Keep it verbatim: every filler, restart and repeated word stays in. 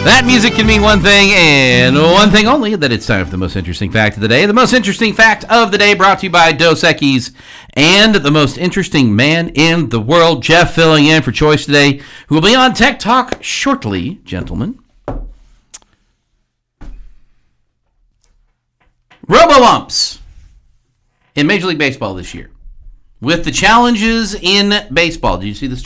That music can mean one thing and one thing only, that it's time for the most interesting fact of the day. The most interesting fact of the day brought to you by Dos Equis and the most interesting man in the world, Jeff, filling in for Choice today, who will be on Tech Talk shortly, gentlemen. Robo-umps in Major League Baseball this year. With the challenges in baseball. Did you see the story?